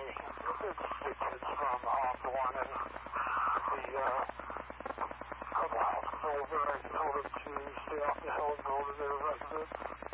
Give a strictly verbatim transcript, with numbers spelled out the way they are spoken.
it's the kids from Hawthorne and the uh, clubhouse is over. I told them to stay off the hill and go to their residence.